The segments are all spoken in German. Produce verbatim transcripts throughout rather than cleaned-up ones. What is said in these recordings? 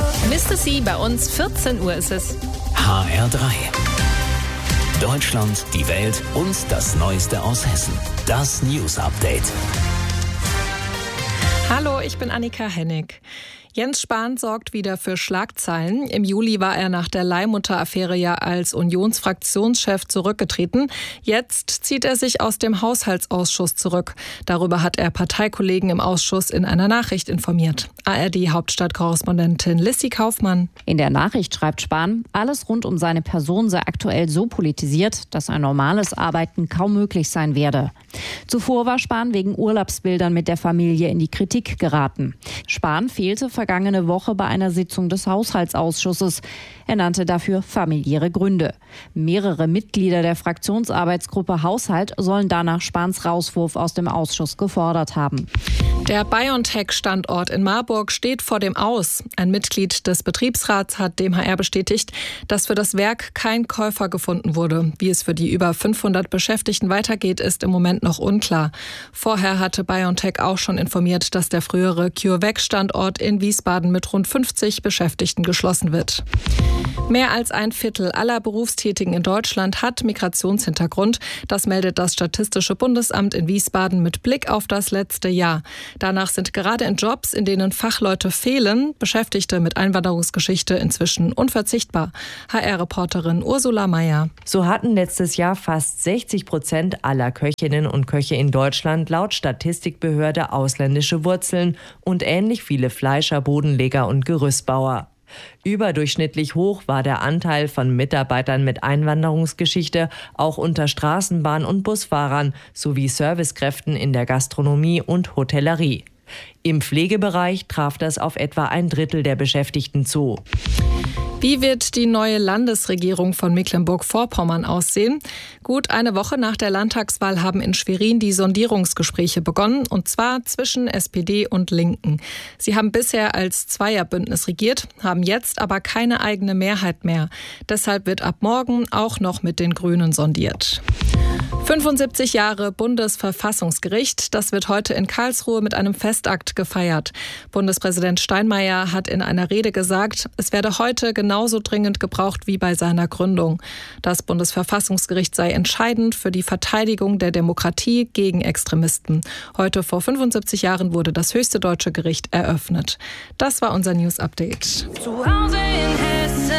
Mister C, bei uns vierzehn Uhr ist es. H R drei. Deutschland, die Welt und das Neueste aus Hessen. Das News Update. Hallo, ich bin Annika Hennig. Jens Spahn sorgt wieder für Schlagzeilen. Im Juli war er nach der Leihmutter-Affäre ja als Unionsfraktionschef zurückgetreten. Jetzt zieht er sich aus dem Haushaltsausschuss zurück. Darüber hat er Parteikollegen im Ausschuss in einer Nachricht informiert. A R D-Hauptstadtkorrespondentin Lissy Kaufmann. In der Nachricht schreibt Spahn, alles rund um seine Person sei aktuell so politisiert, dass ein normales Arbeiten kaum möglich sein werde. Zuvor war Spahn wegen Urlaubsbildern mit der Familie in die Kritik geraten. Spahn fehlte vergangene Woche bei einer Sitzung des Haushaltsausschusses. Er nannte dafür familiäre Gründe. Mehrere Mitglieder der Fraktionsarbeitsgruppe Haushalt sollen danach Spahns Rauswurf aus dem Ausschuss gefordert haben. Der BioNTech-Standort in Marburg steht vor dem Aus. Ein Mitglied des Betriebsrats hat dem H R bestätigt, dass für das Werk kein Käufer gefunden wurde. Wie es für die über fünfhundert Beschäftigten weitergeht, ist im Moment noch unklar. Vorher hatte BioNTech auch schon informiert, dass der frühere CureVac-Standort in Wiesbaden mit rund fünfzig Beschäftigten geschlossen wird. Mehr als ein Viertel aller Berufstätigen in Deutschland hat Migrationshintergrund. Das meldet das Statistische Bundesamt in Wiesbaden mit Blick auf das letzte Jahr. Danach sind gerade in Jobs, in denen Fachleute fehlen, Beschäftigte mit Einwanderungsgeschichte inzwischen unverzichtbar. H R-Reporterin Ursula Meyer. So hatten letztes Jahr fast sechzig Prozent aller Köchinnen und Köche in Deutschland laut Statistikbehörde ausländische Wurzeln und ähnlich viele Fleischer, Bodenleger und Gerüstbauer. Überdurchschnittlich hoch war der Anteil von Mitarbeitern mit Einwanderungsgeschichte auch unter Straßenbahn- und Busfahrern sowie Servicekräften in der Gastronomie und Hotellerie. Im Pflegebereich traf das auf etwa ein Drittel der Beschäftigten zu. Wie wird die neue Landesregierung von Mecklenburg-Vorpommern aussehen? Gut eine Woche nach der Landtagswahl haben in Schwerin die Sondierungsgespräche begonnen, und zwar zwischen S P D und Linken. Sie haben bisher als Zweierbündnis regiert, haben jetzt aber keine eigene Mehrheit mehr. Deshalb wird ab morgen auch noch mit den Grünen sondiert. fünfundsiebzig Jahre Bundesverfassungsgericht. Das wird heute in Karlsruhe mit einem Festakt gefeiert. Bundespräsident Steinmeier hat in einer Rede gesagt, es werde heute genauso dringend gebraucht wie bei seiner Gründung. Das Bundesverfassungsgericht sei entscheidend für die Verteidigung der Demokratie gegen Extremisten. Heute vor fünfundsiebzig Jahren wurde das höchste deutsche Gericht eröffnet. Das war unser News Update. Zu Hause in Hessen.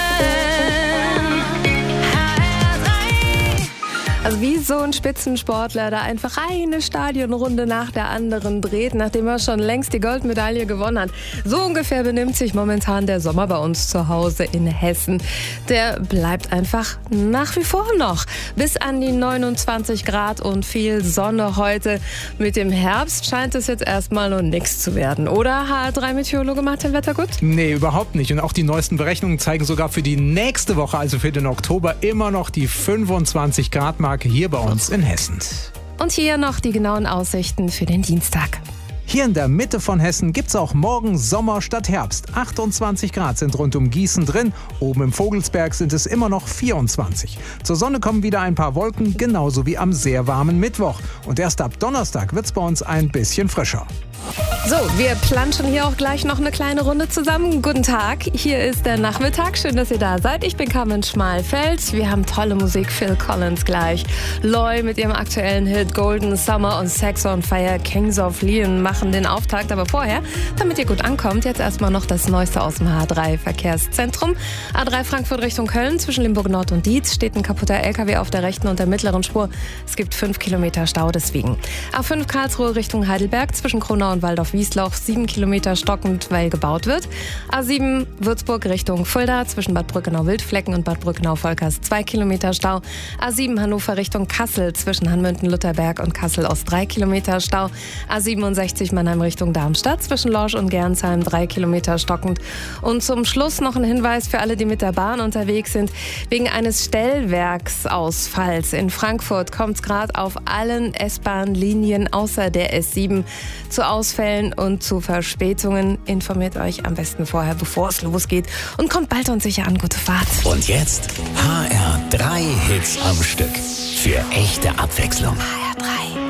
Also wie so ein Spitzensportler, der einfach eine Stadionrunde nach der anderen dreht, nachdem er schon längst die Goldmedaille gewonnen hat. So ungefähr benimmt sich momentan der Sommer bei uns zu Hause in Hessen. Der bleibt einfach nach wie vor noch bis an die neunundzwanzig Grad und viel Sonne heute. Mit dem Herbst scheint es jetzt erstmal noch nichts zu werden. Oder, H R drei Meteorologe Martin Wettergut? Nee, überhaupt nicht. Und auch die neuesten Berechnungen zeigen sogar für die nächste Woche, also für den Oktober, immer noch die fünfundzwanzig Grad Marke hier bei uns in Hessen. Und hier noch die genauen Aussichten für den Dienstag. Hier in der Mitte von Hessen gibt's auch morgen Sommer statt Herbst. achtundzwanzig Grad sind rund um Gießen drin. Oben im Vogelsberg sind es immer noch vierundzwanzig. Zur Sonne kommen wieder ein paar Wolken, genauso wie am sehr warmen Mittwoch. Und erst ab Donnerstag wird's bei uns ein bisschen frischer. So, wir planschen hier auch gleich noch eine kleine Runde zusammen. Guten Tag, hier ist der Nachmittag. Schön, dass ihr da seid. Ich bin Carmen Schmalfeld. Wir haben tolle Musik, Phil Collins gleich. Loy mit ihrem aktuellen Hit Golden Summer und Sex on Fire, Kings of Leon machen den Auftakt. Aber vorher, damit ihr gut ankommt, jetzt erstmal noch das Neueste aus dem H drei Verkehrszentrum. A drei Frankfurt Richtung Köln, zwischen Limburg Nord und Dietz steht ein kaputter L K W auf der rechten und der mittleren Spur. Es gibt fünf Kilometer Stau deswegen. A fünf Karlsruhe Richtung Heidelberg, zwischen Kronau und Waldorf-Wiesloch, sieben Kilometer stockend, weil gebaut wird. A sieben Würzburg Richtung Fulda, zwischen Bad Brückenau-Wildflecken und Bad Brückenau-Volkers, zwei Kilometer Stau. A sieben Hannover Richtung Kassel, zwischen Hanmünden-Lutherberg und Kassel-Ost, drei Kilometer Stau. A siebenundsechzig Mannheim Richtung Darmstadt, zwischen Lorsch und Gernsheim, drei Kilometer stockend. Und zum Schluss noch ein Hinweis für alle, die mit der Bahn unterwegs sind. Wegen eines Stellwerksausfalls in Frankfurt kommt es gerade auf allen S-Bahn-Linien außer der S sieben zu Ausfällen und zu Verspätungen. Informiert euch am besten vorher, bevor es losgeht, und kommt bald und sicher an. Gute Fahrt. Und jetzt H R drei Hits am Stück. Für echte Abwechslung. H R drei.